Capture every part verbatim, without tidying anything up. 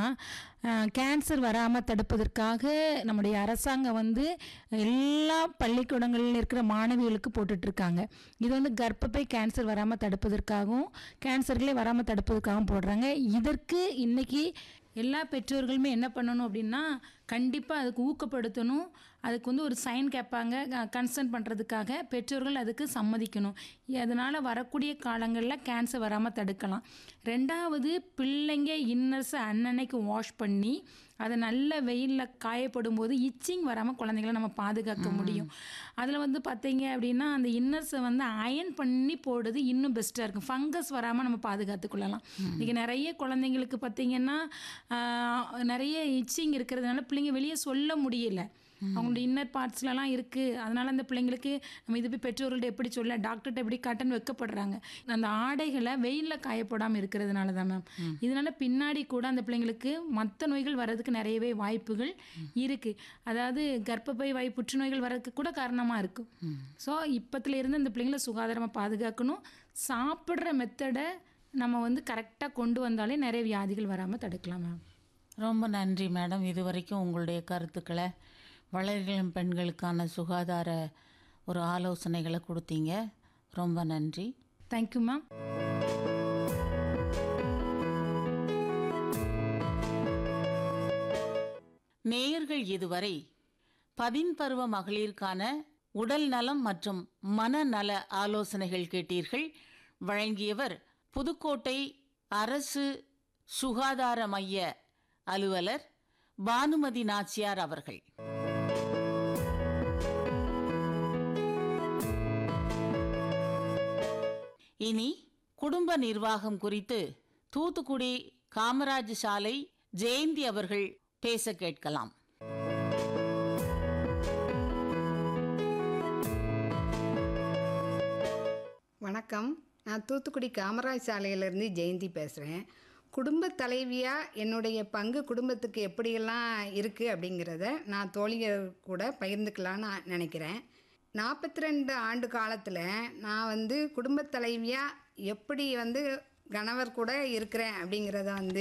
Cancer வராமல் தடுப்பதற்காக நம்முடைய அரசாங்கம் வந்து எல்லா பள்ளிக்கூடங்களில் இருக்கிற மாணவிகளுக்கு போட்டுட்ருக்காங்க. இது வந்து கர்ப்பப்பை கேன்சர் வராமல் தடுப்பதற்காகவும் கேன்சர்களே வராமல் தடுப்பதற்காகவும் போடுறாங்க. இதற்கு இன்றைக்கி எல்லா பெற்றோர்களுமே என்ன பண்ணணும் அப்படின்னா, கண்டிப்பாக அதுக்கு ஊக்கப்படுத்தணும். அதுக்கு வந்து ஒரு சைன் கேட்பாங்க, கன்சர்ன் பண்ணுறதுக்காக பெற்றோர்கள் அதுக்கு சம்மதிக்கணும். அதனால் வரக்கூடிய காலங்களில் கேன்சர் வராமல் தடுக்கலாம். ரெண்டாவது, பிள்ளைங்க இன்னர்ஸை அன்னன்னைக்கு வாஷ் பண்ணி அதை நல்ல வெயிலில் காயப்படும் போது இச்சிங் வராமல் குழந்தைங்கள நம்ம பாதுகாக்க முடியும். அதில் வந்து பார்த்தீங்க அப்படின்னா, அந்த இன்னர்ஸை வந்து அயன் பண்ணி போடுறது இன்னும் பெஸ்ட்டாக இருக்கும். ஃபங்கஸ் வராமல் நம்ம பாதுகாத்து கொள்ளலாம். இன்றைக்கி நிறைய குழந்தைங்களுக்கு பார்த்திங்கன்னா நிறைய இச்சிங் இருக்கிறதுனால பிள்ளைங்க வெளியே சொல்ல முடியல. அவங்களோட இன்னர் பார்ட்ஸ்லலாம் இருக்குது. அதனால் அந்த பிள்ளைங்களுக்கு நம்ம இது போய் பெற்றோர்கள்ட்ட எப்படி சொல்ல, டாக்டர்கிட்ட எப்படி காட்டுன்னு வைக்கப்படுறாங்க. அந்த ஆடைகளை வெயிலில் காயப்படாமல் இருக்கிறதுனால தான் மேம். இதனால் பின்னாடி கூட அந்த பிள்ளைங்களுக்கு மற்ற நோய்கள் வர்றதுக்கு நிறையவே வாய்ப்புகள் இருக்குது. அதாவது கர்ப்பப்பை வாய் புற்றுநோய்கள் வர்றதுக்கு கூட காரணமாக இருக்கும். ஸோ இப்போத்துல இருந்து அந்த பிள்ளைங்களை சுகாதாரமாக பாதுகாக்கணும். சாப்பிட்ற மெத்தடை நம்ம வந்து கரெக்டாக கொண்டு வந்தாலே நிறைய வியாதிகள் வராமல் தடுக்கலாம் மேம். ரொம்ப நன்றி மேடம். இது வரைக்கும் உங்களுடைய கருத்துக்களை, வளரிளம் பெண்களுக்கான சுகாதார ஒரு ஆலோசனைகளை கொடுத்தீங்க. ரொம்ப நன்றி. Thank you ma'am. நேயர்கள் இதுவரை பதின் பருவ மகளிருக்கான உடல் நலம் மற்றும் மனநல ஆலோசனைகள் கேட்டீர்கள். வழங்கியவர் புதுக்கோட்டை அரசு சுகாதார மைய அலுவலர் பானுமதி நாச்சியார் அவர்கள். இனி குடும்ப நிர்வாகம் குறித்து தூத்துக்குடி காமராஜ் சாலை ஜெயந்தி அவர்கள் பேச கேட்கலாம். வணக்கம். நான் தூத்துக்குடி காமராஜ் சாலையிலேருந்து ஜெயந்தி பேசுகிறேன். குடும்ப தலைவியாக என்னுடைய பங்கு குடும்பத்துக்கு எப்படியெல்லாம் இருக்குது அப்படிங்கிறத நான் தோழியர் கூட பகிர்ந்துக்கலான்னு நினைக்கிறேன். நாற்பத்தி ரெண்டு ஆண்டு காலத்தில் நான் வந்து குடும்ப தலைவியாக எப்படி வந்து கணவர் கூட இருக்கிறேன் அப்படிங்கிறத வந்து,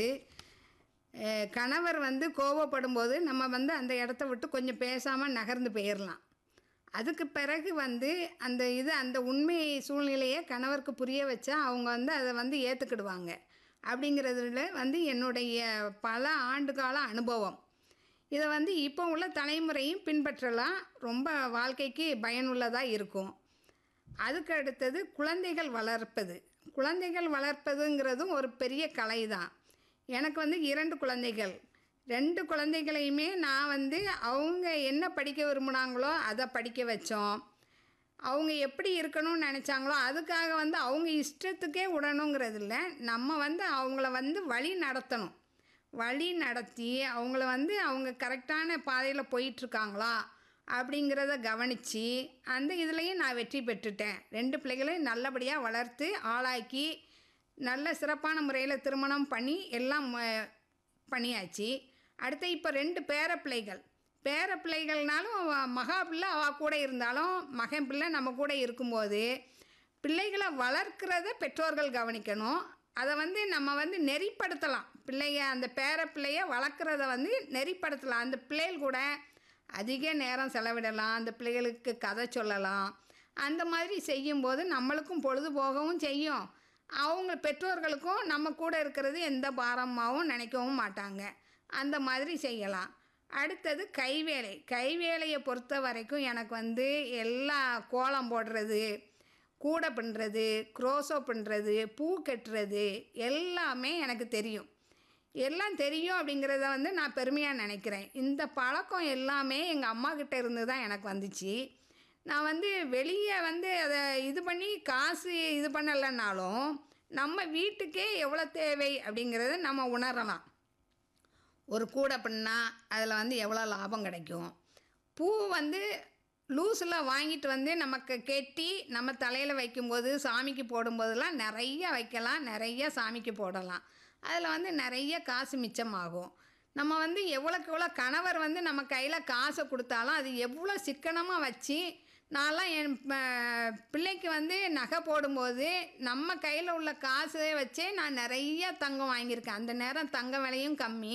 கணவர் வந்து கோபப்படும் போது நம்ம வந்து அந்த இடத்த விட்டு கொஞ்சம் பேசாமல் நகர்ந்து போயிடலாம். அதுக்கு பிறகு வந்து அந்த இது அந்த உண்மை சூழ்நிலையை கணவருக்கு புரிய வச்சா அவங்க வந்து அதை வந்து ஏற்றுக்கிடுவாங்க. அப்படிங்கிறதுல வந்து என்னுடைய பல ஆண்டு கால அனுபவம். இதை வந்து இப்போ உள்ள தலைமுறையும் பின்பற்றலாம். ரொம்ப வாழ்க்கைக்கு பயனுள்ளதாக இருக்கும். அதுக்கு அடுத்தது குழந்தைகள் வளர்ப்பது. குழந்தைகள் வளர்ப்பதுங்கிறதும் ஒரு பெரிய கலை தான். எனக்கு வந்து இரண்டு குழந்தைகள். ரெண்டு குழந்தைகளையுமே நான் வந்து அவங்க என்ன படிக்க விரும்புனாங்களோ அதை படிக்க வச்சோம். அவங்க எப்படி இருக்கணும்னு நினச்சாங்களோ அதுக்காக வந்து அவங்க இஷ்டத்துக்கே விடணுங்கிறது இல்லை. நம்ம வந்து அவங்கள வந்து வழி நடத்தணும். வழி நடத்தி அவங்கள வந்து அவங்க கரெக்டான பாதையில் போயிட்டுருக்காங்களா அப்படிங்கிறத கவனித்து அந்த இதுலேயும் நான் வெற்றி பெற்றுட்டேன். ரெண்டு பிள்ளைகளையும் நல்லபடியாக வளர்த்து ஆளாக்கி நல்ல சிறப்பான முறையில் திருமணம் பண்ணி எல்லாம் பண்ணியாச்சு. அடுத்து இப்போ ரெண்டு பேர பிள்ளைகள். பேர பிள்ளைகள்னாலும் மகா பிள்ளை அவள் கூட இருந்தாலும் மகன் பிள்ளை நம்ம கூட இருக்கும்போது பிள்ளைகளை வளர்க்கிறத பெற்றோர்கள் கவனிக்கணும். அதை வந்து நம்ம வந்து நெறிப்படுத்தலாம். பிள்ளைய அந்த பேர பிள்ளைய வளர்க்குறத வந்து நெறிப்படுத்தலாம். அந்த பிள்ளைகள் கூட அதிக நேரம் செலவிடலாம். அந்த பிள்ளைகளுக்கு கதை சொல்லலாம். அந்த மாதிரி செய்யும்போது நம்மளுக்கும் பொழுது போகவும் செய்யும். அவங்க பெற்றோர்களுக்கும் நம்ம கூட இருக்கிறது எந்த பாரமாகவும் நினைக்கவும் மாட்டாங்க. அந்த மாதிரி செய்யலாம். அடுத்தது கைவேலை. கைவேலையை பொறுத்த வரைக்கும் எனக்கு வந்து எல்லா கோலம் போடுறது, கூடை பின்னுறது, குரோசோ பின்னுறது, பூ கட்டுறது எல்லாமே எனக்கு தெரியும். எல்லாம் தெரியும் அப்படிங்கிறத வந்து நான் பெருமையாக நினைக்கிறேன். இந்த பழக்கம் எல்லாமே எங்கள் அம்மாக்கிட்ட இருந்து தான் எனக்கு வந்துச்சு. நான் வந்து வெளியே வந்து அதை இது பண்ணி காசு இது பண்ணலைன்னாலும் நம்ம வீட்டுக்கே எவ்வளோ தேவை அப்படிங்கிறத நம்ம உணரலாம். ஒரு கூடை பின்னால் அதில் வந்து எவ்வளோ லாபம் கிடைக்கும். பூ வந்து லூஸில் வாங்கிட்டு வந்து நமக்கு கெட்டி நம்ம தலையில் வைக்கும்போது சாமிக்கு போடும்போதெல்லாம் நிறைய வைக்கலாம், நிறைய சாமிக்கு போடலாம். அதில் வந்து நிறைய காசு மிச்சமாகும். நம்ம வந்து எவ்வளோக்கு எவ்வளோ கணவர் வந்து நம்ம கையில் காசை கொடுத்தாலும் அது எவ்வளோ சிக்கனமாக வச்சு, நான்லாம் என் பிள்ளைக்கு வந்து நகை போடும்போது நம்ம கையில் உள்ள காசை வச்சே நான் நிறைய தங்கம் வாங்கியிருக்கேன். அந்த நேரம் தங்க விலையும் கம்மி.